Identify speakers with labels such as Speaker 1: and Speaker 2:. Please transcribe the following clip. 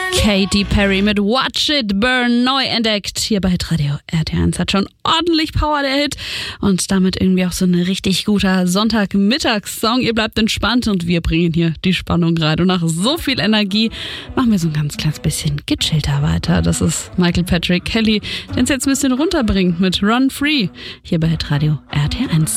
Speaker 1: Katy Perry mit Watch It Burn, neu entdeckt hier bei Radio RT1. Hat schon ordentlich Power, der Hit. Und damit irgendwie auch so ein richtig guter Sonntagmittagssong. Ihr bleibt entspannt und wir bringen hier die Spannung rein. Und nach so viel Energie machen wir so ein ganz kleines bisschen gechillter weiter. Das ist Michael Patrick Kelly, der uns jetzt ein bisschen runterbringt mit Run Free hier bei Radio RT1.